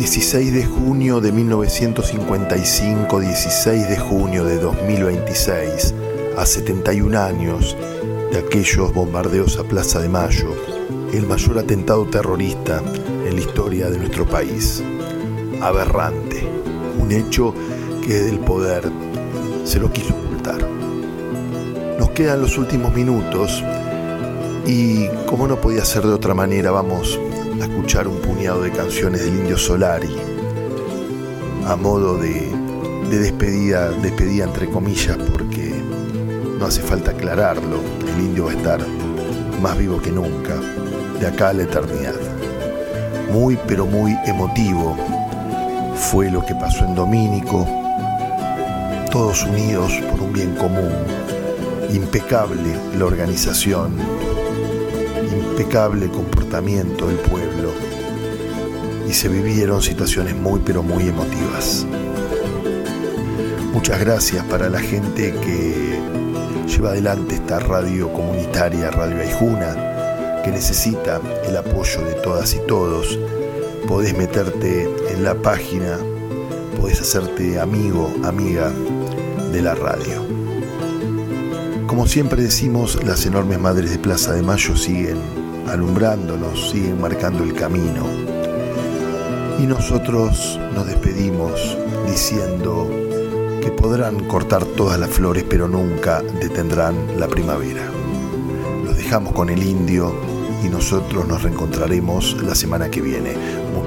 16 de junio de 1955, 16 de junio de 2026, a 71 años de aquellos bombardeos a Plaza de Mayo, el mayor atentado terrorista en la historia de nuestro país. Aberrante, un hecho que desde el poder se lo quiso ocultar. Nos quedan los últimos minutos y, como no podía ser de otra manera, vamos a escuchar un puñado de canciones del Indio Solari a modo de despedida entre comillas, porque no hace falta aclararlo, el Indio va a estar más vivo que nunca, de acá a la eternidad. Muy pero muy emotivo fue lo que pasó en Domínico, todos unidos por un bien común, impecable la organización, impecable el comportamiento del pueblo, y se vivieron situaciones muy pero muy emotivas. Muchas gracias para la gente que lleva adelante esta radio comunitaria, Radio Aijuna, que necesita el apoyo de todas y todos. Podés meterte en la página, podés hacerte amigo, amiga de la radio. Como siempre decimos, las enormes madres de Plaza de Mayo siguen alumbrándonos, siguen marcando el camino. Y nosotros nos despedimos diciendo que podrán cortar todas las flores, pero nunca detendrán la primavera. Los dejamos con el Indio y nosotros nos reencontraremos la semana que viene.